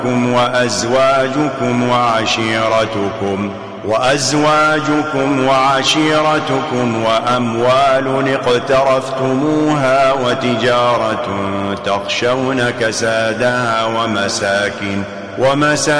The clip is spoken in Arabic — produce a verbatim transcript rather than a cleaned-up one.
وأزواجكم وعشيرتكم وأزواجكم وعشيرتكم وأموال اقترفتموها وتجارة تخشون كسادها ومساكن ومساكن